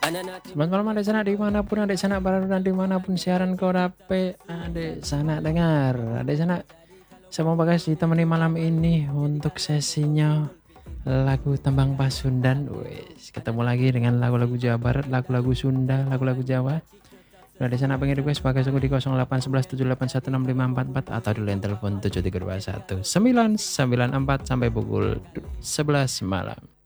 Selamat malam adik sana dimanapun adik sana berada dan dimanapun siaran kau dapat adik sana dengar. Adik sana saya mau guys ditemani malam ini untuk sesinya lagu Tembang Pasundan. Wes ketemu lagi dengan lagu-lagu Jawa Barat, lagu-lagu Sunda, lagu-lagu Jawa. Nah, di sana pengen request pakai suku di 0811781654 atau di line telepon 7321 994 sampai pukul 11 malam.